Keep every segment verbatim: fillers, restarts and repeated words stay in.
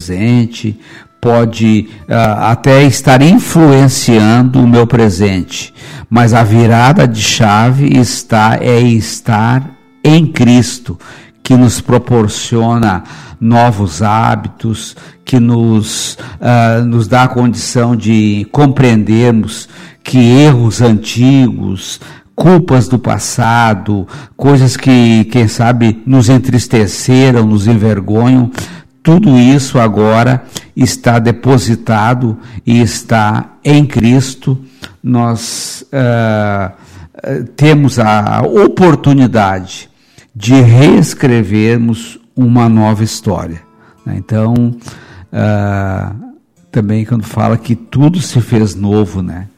presente, pode uh, até estar influenciando o meu presente, mas a virada de chave está é estar em Cristo, que nos proporciona novos hábitos, que nos, uh, nos dá a condição de compreendermos que erros antigos, culpas do passado, coisas que, quem sabe, nos entristeceram, nos envergonham, tudo isso agora está depositado e está em Cristo. Nós uh, uh, temos a oportunidade de reescrevermos uma nova história. Então, uh, também quando fala que tudo se fez novo, né?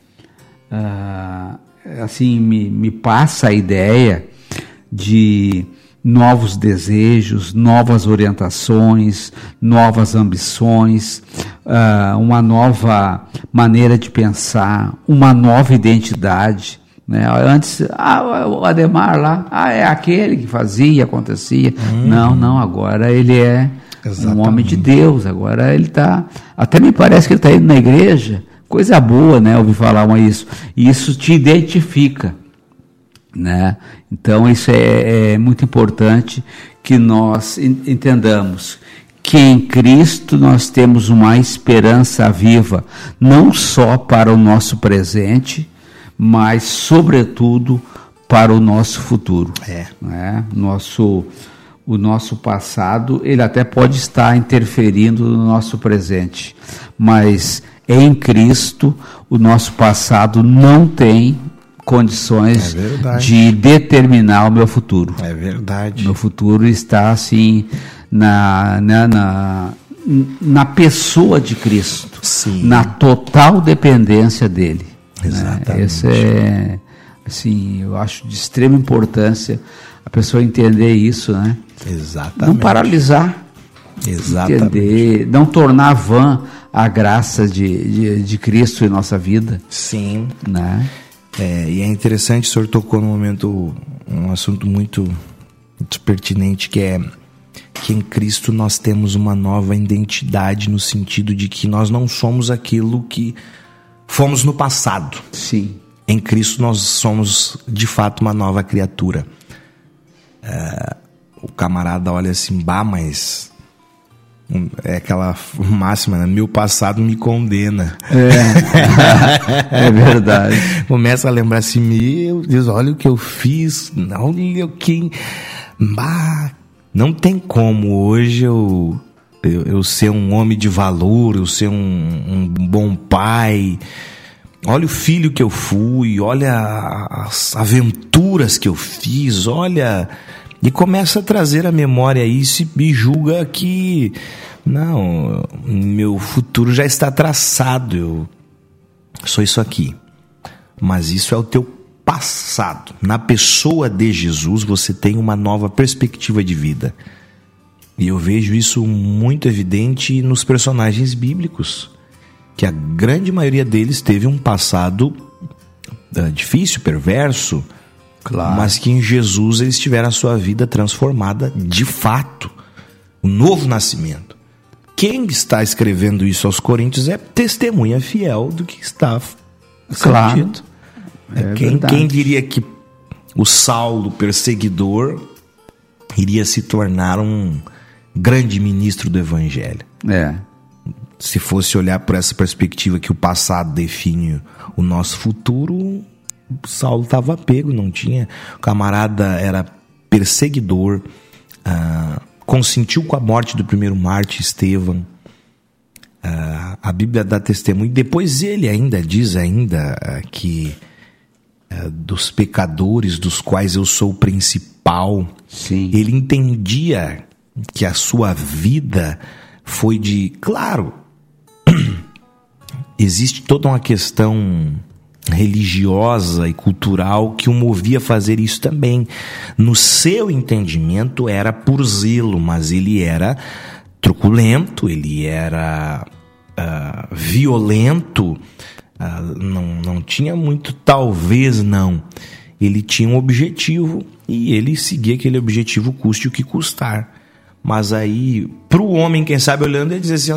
Uh, assim, me, me passa a ideia de novos desejos, novas orientações, novas ambições, uh, uma nova maneira de pensar, uma nova identidade, né? Antes, ah, o Ademar lá, ah, é aquele que fazia, acontecia. Hum. Não, não, agora ele é Exatamente. Um homem de Deus, agora ele está, até me parece que ele está indo na igreja, coisa boa, né, ouvir falar uma isso, e isso te identifica, né? Então isso é, é muito importante que nós entendamos que em Cristo nós temos uma esperança viva, não só para o nosso presente, mas sobretudo para o nosso futuro. É. Né? Nosso, o nosso passado, ele até pode estar interferindo no nosso presente, mas em Cristo o nosso passado não tem condições é de determinar o meu futuro. É verdade. Meu futuro está assim na, na, na, na pessoa de Cristo, Sim. na total dependência dele. Exatamente. Né? Esse é, assim, eu acho de extrema importância a pessoa entender isso, né? Exatamente. Não paralisar. Exatamente. Entender, não tornar vã a graça de, de, de Cristo em nossa vida. Sim. Né? É, e é interessante, o senhor tocou no momento um assunto muito, muito pertinente, que é que em Cristo nós temos uma nova identidade, no sentido de que nós não somos aquilo que fomos no passado. Sim. Em Cristo nós somos de fato uma nova criatura. É, o camarada olha assim, bah, mas é aquela máxima, né? Meu passado me condena. É, é verdade. Começa a lembrar assim, meu Deus, olha o que eu fiz, olha o que... Bah, não tem como hoje eu, eu, eu ser um homem de valor, eu ser um, um bom pai. Olha o filho que eu fui, olha as aventuras que eu fiz, olha... E começa a trazer à memória isso e julga que, não, meu futuro já está traçado, eu sou isso aqui. Mas isso é o teu passado. Na pessoa de Jesus você tem uma nova perspectiva de vida. E eu vejo isso muito evidente nos personagens bíblicos, que a grande maioria deles teve um passado uh, difícil, perverso, claro. Mas que em Jesus eles tiveram a sua vida transformada de fato. O novo nascimento. Quem está escrevendo isso aos Coríntios é testemunha fiel do que está claro. sendo dito. É quem, quem diria que o Saulo, perseguidor, iria se tornar um grande ministro do Evangelho? É. Se fosse olhar por essa perspectiva que o passado define o nosso futuro... Saulo estava pego, não tinha. O camarada era perseguidor, uh, consentiu com a morte do primeiro mártir, Estevão. Uh, a Bíblia dá testemunho. Depois ele ainda diz ainda uh, que uh, dos pecadores dos quais eu sou o principal. Sim. Ele entendia que a sua vida foi de... Claro, existe toda uma questão religiosa e cultural que o movia a fazer isso também. No seu entendimento era por zelo, mas ele era truculento, ele era uh, violento, uh, não, não tinha muito talvez não. Ele tinha um objetivo e ele seguia aquele objetivo custe o que custar. Mas aí, para o homem, quem sabe olhando, ele dizia assim,